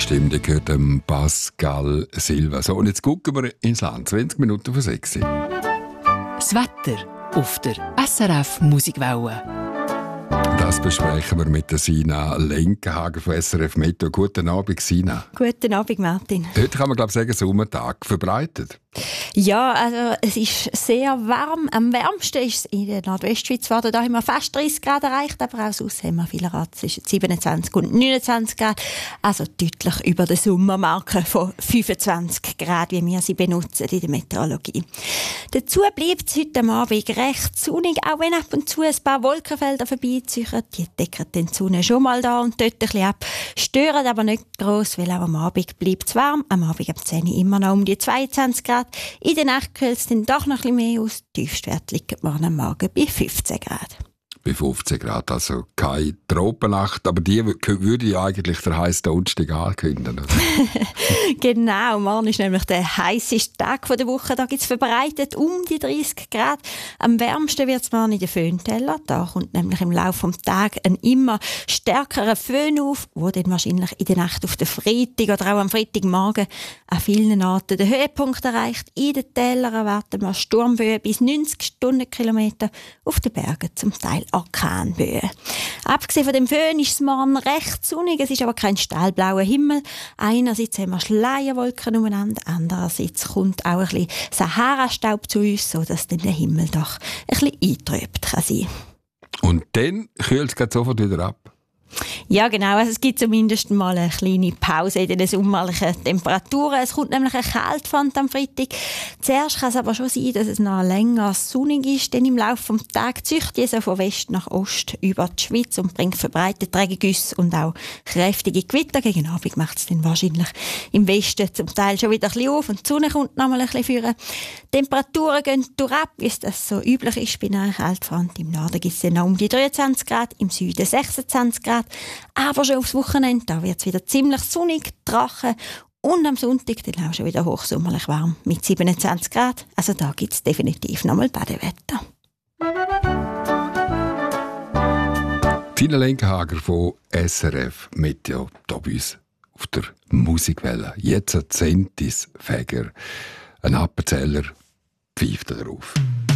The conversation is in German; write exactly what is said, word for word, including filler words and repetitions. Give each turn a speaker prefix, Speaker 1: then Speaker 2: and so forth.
Speaker 1: Stimme, die gehört dem Pascal Silva. So, und jetzt gucken wir ins Land. zwanzig Minuten vor sechs.
Speaker 2: Das Wetter auf der S R F Musikwelle.
Speaker 1: Das besprechen wir mit der Sina Lenkenhager von S R F Meteo. Guten Abend, Sina.
Speaker 3: Guten Abend, Martin.
Speaker 1: Heute kann man, glaube ich, sagen, Sommertag verbreitet. Ja,
Speaker 3: also es ist sehr warm. Am wärmsten ist es in der Nordwestschweiz geworden. Da haben wir fast dreißig Grad erreicht, aber auch sonst haben wir vielerorts zwischen siebenundzwanzig und neunundzwanzig Grad. Also deutlich über der Sommermarke von fünfundzwanzig Grad, wie wir sie benutzen in der Meteorologie. Dazu bleibt es heute Abend recht sonnig, auch wenn ab und zu ein paar Wolkenfelder vorbeiziehen. Die decken die Sonne schon mal da und dort ein bisschen ab. Stören aber nicht gross, weil auch am Abend bleibt es warm. Am Abend ab zehn Uhr immer noch um die zweiundzwanzig Grad. In der Nacht kühlt es dann doch noch ein bisschen mehr aus. Tiefstwert liegt morgen am Morgen bei fünfzehn Grad.
Speaker 1: Bei fünfzehn Grad, also keine Tropennacht, aber die würde ja eigentlich der heiße Donnerstag ankündigen.
Speaker 3: Genau, morgen ist nämlich der heißeste Tag der Woche. Da gibt es verbreitet um die dreißig Grad. Am wärmsten wird es morgen in den Föhntäler. Da kommt nämlich im Laufe des Tages ein immer stärkerer Föhn auf, der dann wahrscheinlich in der Nacht auf den Freitag oder auch am Freitagmorgen an vielen Orten den Höhepunkt erreicht. In den Tälern erwarten wir Sturmböen bis neunzig Stundenkilometer, auf den Bergen zum Teil Orkanböen. Abgesehen von dem Föhn ist es morgen recht sonnig, es ist aber kein stahlblauer Himmel. Einerseits haben wir Schleierwolken umeinander, andererseits kommt auch ein bisschen Sahara-Staub zu uns, sodass dann der Himmel doch ein bisschen eintrübt kann sein.
Speaker 1: Und dann kühlt es sofort wieder ab?
Speaker 3: Ja, genau. Also es gibt zumindest mal eine kleine Pause in den sommerlichen Temperaturen. Es kommt nämlich eine Kältefront am Freitag. Zuerst kann es aber schon sein, dass es noch länger sonnig ist, denn im Laufe des Tages zieht es von West nach Ost über die Schweiz und bringt verbreitet Regengüsse und auch kräftige Gewitter. Gegen Abend macht es dann wahrscheinlich im Westen zum Teil schon wieder ein bisschen auf und die Sonne kommt noch mal ein bisschen führen. Die Temperaturen gehen durchab, wie es das so üblich ist bei einer Kältefront. Im Norden gibt es dann noch um die dreiundzwanzig Grad, im Süden sechsundzwanzig Grad. Aber schon aufs Wochenende, da wird es wieder ziemlich sonnig, trocken und am Sonntag dann auch schon wieder hochsommerlich warm mit siebenundzwanzig Grad. Also da gibt es definitiv nochmal Badewetter.
Speaker 1: Sina Lenkenhager von S R F Meteo, hier bei uns auf der Musikwelle. Jetzt ein Zentis Fäger, ein Appenzeller pfeift darauf.